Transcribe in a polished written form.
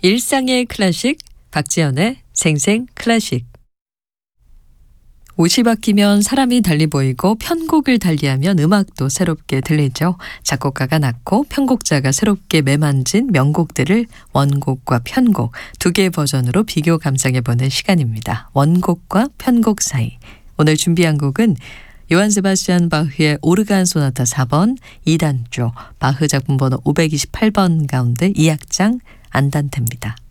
일상의 클래식, 박지연의 생생 클래식. 옷이 바뀌면 사람이 달리 보이고 편곡을 달리하면 음악도 새롭게 들리죠. 작곡가가 낳고 편곡자가 새롭게 매만진 명곡들을 원곡과 편곡 두 개의 버전으로 비교 감상해보는 시간입니다. 원곡과 편곡 사이. 오늘 준비한 곡은 요한 세바스찬 바흐의 오르간 소나타 4번 2단조 바흐 작품 번호 528번 가운데 2악장 안단테입니다.